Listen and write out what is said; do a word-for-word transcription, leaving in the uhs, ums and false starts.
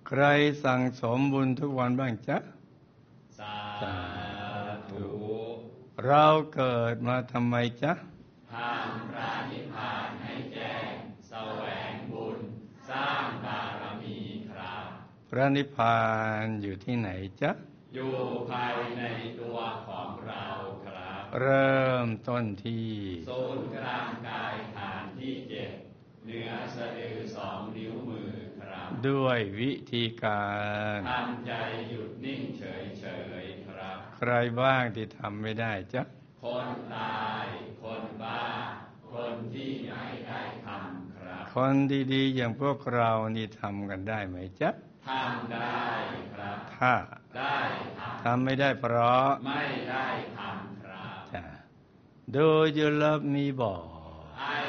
ใครสั่งสมบุญทุกวันบ้างจ๊ะสาธุเราเกิดมาทำไมจ๊ะทำพระนิพพานให้แจ้งแสวงบุญสร้างบารมีครับพระนิพพานอยู่ที่ไหนจ๊ะอยู่ภายในตัวของเราครับเริ่มต้นที่ศูนย์กลางกายฐานที่เจ็ดเหนือสะดือสองนิ้วมือครับด้วยวิธีการทำใจหยุดนิ่งเฉยๆครับใครบ้างที่ทำไม่ได้จ๊ะคนตายคนบ้าคนที่ไม่ได้ทำครับคนดีๆอย่างพวกเรานี่ทำกันได้ไหมจ๊ะทำได้ครับถ้าได้ทำไม่ได้เพราะไม่ได้ทำครับจ้ะ Do you love me บอก